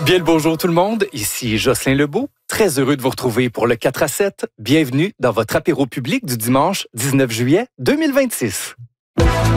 Bien le bonjour tout le monde, ici Jocelyn Lebeau, très heureux de vous retrouver pour le 4 à 7. Bienvenue dans votre apéro public du dimanche 19 juillet 2026.